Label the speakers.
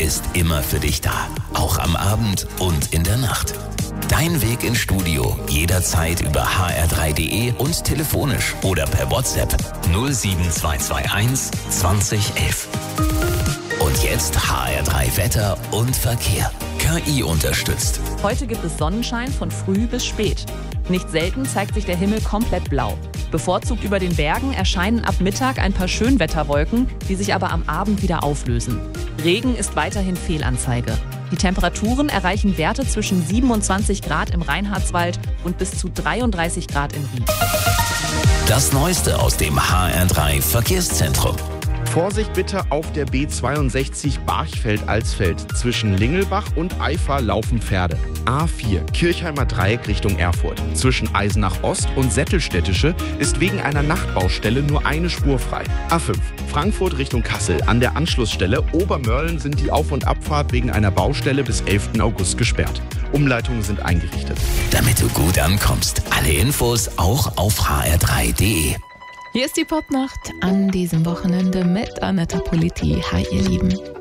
Speaker 1: ist immer für dich da. Auch am Abend und in der Nacht. Dein Weg ins Studio jederzeit über hr3.de und telefonisch oder per WhatsApp 07221 2011. Und jetzt HR3 Wetter und Verkehr. KI unterstützt.
Speaker 2: Heute gibt es Sonnenschein von früh bis spät. Nicht selten zeigt sich der Himmel komplett blau. Bevorzugt über den Bergen erscheinen ab Mittag ein paar Schönwetterwolken, die sich aber am Abend wieder auflösen. Regen ist weiterhin Fehlanzeige. Die Temperaturen erreichen Werte zwischen 27 Grad im Reinhardswald und bis zu 33 Grad in Ried.
Speaker 1: Das Neueste aus dem HR3 Verkehrszentrum.
Speaker 3: Vorsicht bitte auf der B62 Barchfeld-Alsfeld. Zwischen Lingelbach und Eifa laufen Pferde. A4 Kirchheimer Dreieck Richtung Erfurt. Zwischen Eisenach Ost und Sättelstädtische ist wegen einer Nachtbaustelle nur eine Spur frei. A5 Frankfurt Richtung Kassel. An der Anschlussstelle Obermörlen sind die Auf- und Abfahrt wegen einer Baustelle bis 11. August gesperrt. Umleitungen sind eingerichtet.
Speaker 1: Damit du gut ankommst. Alle Infos auch auf hr3.de.
Speaker 4: Hier ist die Popnacht an diesem Wochenende mit Anetta Politi. Hi, ihr Lieben.